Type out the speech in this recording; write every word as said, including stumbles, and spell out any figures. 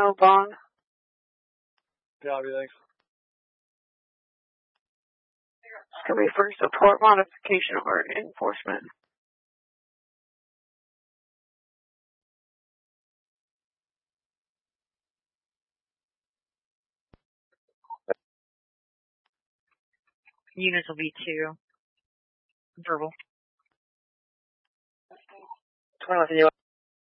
No bond. Copy, thanks. It's going to be for support modification or enforcement. Units will be two. Verbal. twenty-one,